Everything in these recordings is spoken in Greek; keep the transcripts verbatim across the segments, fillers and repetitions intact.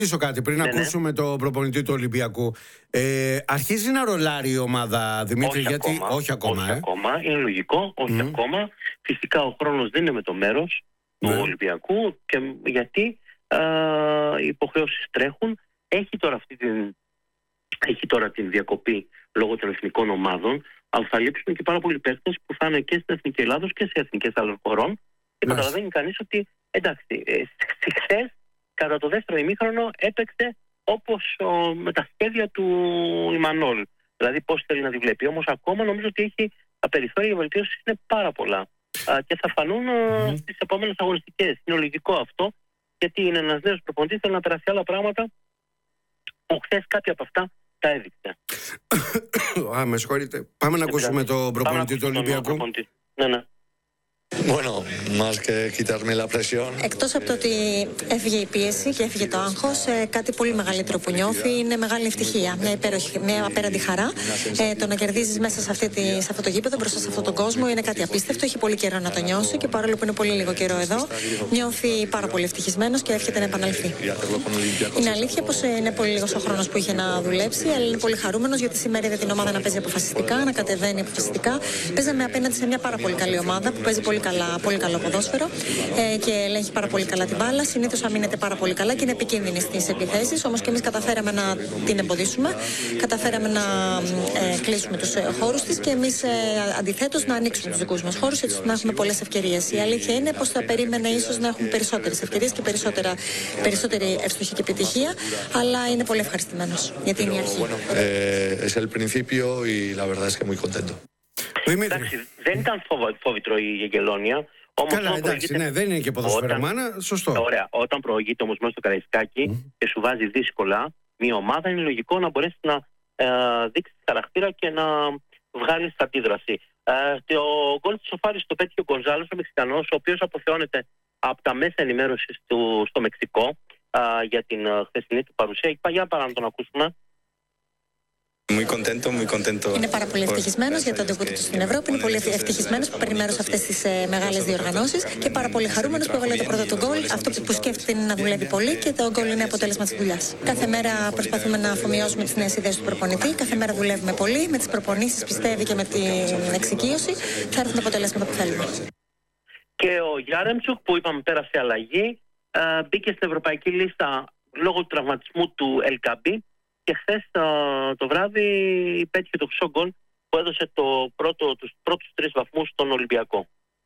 ρωτήσω κάτι πριν ναι, ακούσουμε ναι. τον προπονητή του Ολυμπιακού. Ε, αρχίζει να ρολάρει η ομάδα, Δημήτρη, όχι γιατί. Ακόμα, όχι ακόμα. όχι Ε. ακόμα. Είναι λογικό, όχι Mm. ακόμα. Φυσικά ο χρόνος δεν είναι με το μέρος του Ναι. Ολυμπιακού, και γιατί α, οι υποχρεώσεις τρέχουν. Έχει τώρα, αυτή την, έχει τώρα την διακοπή λόγω των εθνικών ομάδων, αλλά θα λείψουν και πάρα πολλοί παίκτες που θα είναι και στην Εθνική Ελλάδος και σε εθνικές άλλων χωρών. Και Μάλιστα. καταλαβαίνει κανείς ότι, εντάξει, ε, χθες κατά το δεύτερο ημίχρονο έπαιξε όπως ο, με τα σχέδια του Ιμανόλ. Δηλαδή πώς θέλει να τη βλέπει. Όμως ακόμα νομίζω ότι έχει τα περιθώρια βελτίωσης είναι πάρα πολλά. Α, και θα φανούν mm. στις επόμενες αγωνιστικές. Είναι λογικό αυτό, γιατί είναι ένας νέος προπονητής, θέλει να περάσει άλλα πράγματα που χθες κάποια από αυτά τα έδειξε. Α, με συγχωρείτε. Πάμε να ακούσουμε τον προπονητή του Ολυμπιακού. Ναι, ναι. Bueno, más que quitarme la presión. Εκτός από το ότι έφυγε η πίεση και έφυγε το άγχος, κάτι πολύ μεγαλύτερο που νιώθει είναι μεγάλη ευτυχία. Μια, υπέροχη, μια απέραντη χαρά. Ε, το να κερδίζεις μέσα σε, αυτή τη, σε αυτό το γήπεδο, μπροστά σε αυτόν τον κόσμο, είναι κάτι απίστευτο. Έχει πολύ καιρό να το νιώσει και παρόλο που είναι πολύ λίγο καιρό εδώ, νιώθει πάρα πολύ ευτυχισμένος και εύχεται να επαναληφθεί. Είναι αλήθεια πως είναι πολύ λίγος ο χρόνος που είχε να δουλέψει, αλλά είναι πολύ χαρούμενος γιατί σήμερα είδε την ομάδα να παίζει αποφασιστικά, να κατεβαίνει αποφασιστικά. Παίζαμε απέναντι σε μια πάρα πολύ καλή ομάδα που παίζει πολύ καλά, πολύ καλό ποδόσφαιρο ε, και ελέγχει πάρα πολύ καλά την μπάλα. Συνήθως αμήνεται πάρα πολύ καλά και είναι επικίνδυνη στις επιθέσεις. Όμως και εμείς καταφέραμε να την εμποδίσουμε, καταφέραμε να ε, κλείσουμε τους ε, χώρους της και εμείς ε, αντιθέτως να ανοίξουμε τους δικούς μας χώρους, έτσι ώστε να έχουμε πολλές ευκαιρίες. Η αλήθεια είναι πως θα περίμενε ίσως να έχουμε περισσότερες ευκαιρίες και περισσότερα, περισσότερη ευστοχή και επιτυχία, αλλά είναι πολύ ευχαριστημένος γιατί είναι η αρχή. Eh, es el principio y la verdad es que muy contento. Εντάξει, δεν ήταν φόβητρο η Γεγελόνια. Όμως καλά, εντάξει, προηγείται... ναι, δεν είναι και ποδοσφαιρομάνα, σωστό. Ωραία, όταν προηγείται όμως μέσα στο Καραϊσκάκι mm. και σου βάζει δύσκολα μια ομάδα, είναι λογικό να μπορέσει να ε, δείξει χαρακτήρα και να βγάλει αντίδραση. Ε, το γκολ της Σοφάρης το πέτυχε ο Γκονζάλος, ο Μεξικανός, ο οποίος αποθεώνεται από τα μέσα ενημέρωσης του στο Μεξικό ε, για την ε, χθεσινή του παρουσία. Για παρά να τον ακούσουμε. Muy contento, muy contento. Είναι πάρα πολύ ευτυχισμένος για το ντεμπούτ του στην Ευρώπη. Είναι πολύ ευτυχισμένος που παίρνει μέρος σε αυτές τις ε, μεγάλες διοργανώσεις και πάρα πολύ χαρούμενος που έβαλε το πρώτο του γκολ. Αυτό που σκέφτεται είναι να δουλεύει πολύ και το γκολ είναι αποτέλεσμα της δουλειάς. Κάθε μέρα προσπαθούμε να αφομοιώσουμε τις νέες ιδέες του προπονητή. Κάθε μέρα δουλεύουμε πολύ. Με τις προπονήσεις, πιστεύει, και με την εξοικείωση θα έρθουν τα αποτελέσματα που θέλουμε. Και ο Γιάρεμτσουκ, που είπαμε πέρασε αλλαγή, ε, μπήκε στην ευρωπαϊκή λίστα λόγω του τραυματισμού του Ελκαμπή. Και χθες το, το βράδυ πέτυχε το χρυσό γκολ που έδωσε το πρώτο, τους πρώτους τρεις βαθμούς στον Ολυμπιακό.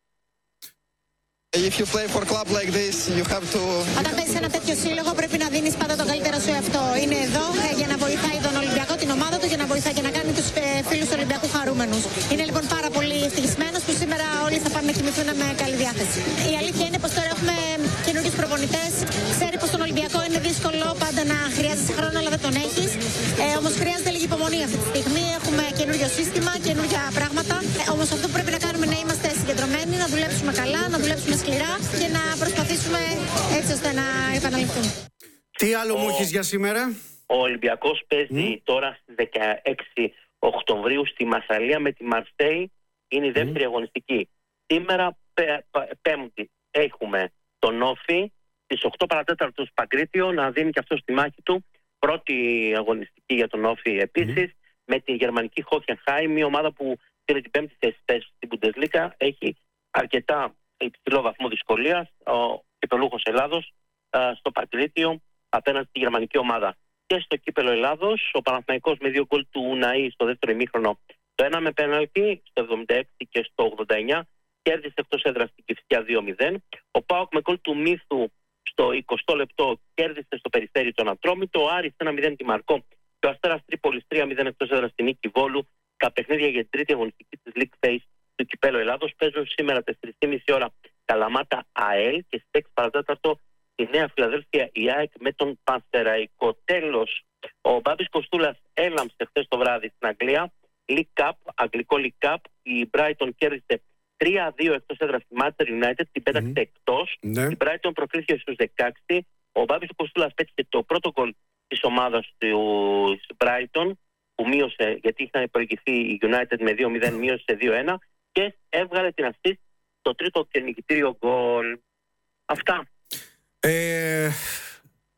If you play for a club like this, you have to... Όταν παίζεις σε ένα τέτοιο σύλλογο πρέπει να δίνεις πάντα το καλύτερο σου εαυτό. Είναι εδώ ε, για να βοηθάει τον Ολυμπιακό, την ομάδα του, για να βοηθάει και να κάνει τους ε, φίλους του Ολυμπιακού χαρούμενους. Είναι λοιπόν πάρα πολύ ευτυχισμένος που σήμερα όλοι θα πάνε να κοιμηθούν με καλή διάθεση. Η αλήθεια είναι πως τώρα έχουμε καινούριους προπονητές. Ξέρει πως τον Ολυμπιακό είναι δύσκολο πάντα να χρειάζεσαι χρόνο, αλλά δεν τον έχεις. Ε, όμως χρειάζεται λίγη υπομονή αυτή τη στιγμή. Έχουμε καινούριο σύστημα, καινούργια πράγματα. Ε, όμως αυτό που πρέπει να κάνουμε είναι να είμαστε συγκεντρωμένοι, να δουλέψουμε καλά, να δουλέψουμε σκληρά και να προσπαθήσουμε έτσι ώστε να επαναληφθούν. Τι άλλο ο... μου έχεις για σήμερα? Ο Ολυμπιακός παίζει mm. τώρα στις δεκαέξι Οκτωβρίου στη Μασσαλία με τη Μαρσέη. Είναι η δεύτερη mm. αγωνιστική. Σήμερα πέ, πέ, πέμπτη έχουμε τον Όφη στις οκτώ παρά τέταρτο στο Παγκρίτιο να δίνει και αυτό στη μάχη του. Πρώτη αγωνιστική για τον Όφη επίσης mm. με τη γερμανική Hoffenheim, μια ομάδα που πήρε την πέμπτη θέση στην Bundesliga. Έχει αρκετά υψηλό βαθμό δυσκολίας, ο κυπελούχος Ελλάδος στο Παγκρίτιο απέναντι στη γερμανική ομάδα. Και στο κύπελο Ελλάδος, ο Παναθηναϊκός με δύο γκολ του Ουναή στο δεύτερο ημίχρονο, το ένα με πέναλτι στο εβδομήντα έξι και στο ογδόντα εννιά, κέρδισε εκτός έδρας στην Κηφισιά δύο μηδέν. Ο ΠΑΟΚ με γκολ του Μύθου στο εικοστό λεπτό κέρδισε στο Περιστέρι τον Ατρόμητο. Ο Άρης ένα μηδέν τη Μαρκό και ο Αστέρας Τρίπολης τρία μηδέν εκτός έδρας στην νίκη Βόλου. Τα παιχνίδια για την τρίτη αγωνιστική της League Phase του κυπέλου Ελλάδος παίζουν σήμερα τέσσερις και μισή ώρα Καλαμάτα ΑΕΛ και στις έξι παρά τέταρτο στη Νέα Φιλαδέλφια η ΑΕΚ με τον Πανσεραϊκό. Τέλος, ο Μπάμπης Κοστούλας έλαμψε χθες το βράδυ στην Αγγλία. League Cup, αγγλικό League Cup. Η Brighton κέρδισε τρία δύο εκτός έδρας στη Manchester United, την πέταξε mm. εκτός. Mm. Η Brighton προκρίθηκε στους δεκαέξι. Ο Μπάμπης Κοστούλας πέτυχε το πρώτο γκολ της ομάδας του Brighton, που μείωσε, γιατί είχαν προηγηθεί η United με δύο μηδέν, μείωσε σε δύο ένα και έβγαλε την assist στο τρίτο και νικητήριο γκολ. Αυτά. Ε,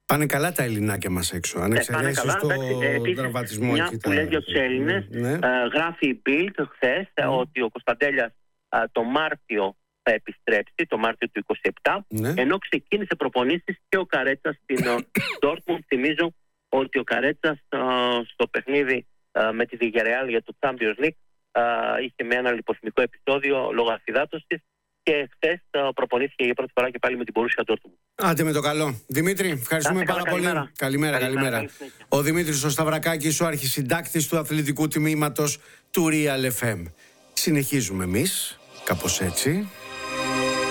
Πάνε καλά τα Ελληνάκια μας έξω. Αν εξαιρέσεις το τραυματισμό μια εκεί. Που λες για τους Έλληνες, ναι. ε, γράφει η Bild χθες mm. ότι ο Κωνσταντέλιας ε, το Μάρτιο θα επιστρέψει, το Μάρτιο του είκοσι επτά, ναι. ενώ ξεκίνησε προπονήσεις και ο Καρέτσας στην Dortmund. Θυμίζω ότι ο Καρέτσας ε, στο παιχνίδι ε, με τη Βιγερεάλ για το Champions League ε, είχε με ένα λιποθυμικό επεισόδιο λόγω αφυδάτωσης και χθες uh, προπονήθηκε για πρώτη φορά και πάλι με την Borussia Dortmund. Άντε με το καλό. Δημήτρη, ευχαριστούμε πάρα πολύ. Καλημέρα. Καλημέρα, καλημέρα. καλημέρα. Ο Δημήτρης ο Σταυρακάκης, ο αρχισυντάκτης του αθλητικού τμήματος του Real εφ εμ. Συνεχίζουμε εμείς, κάπως έτσι.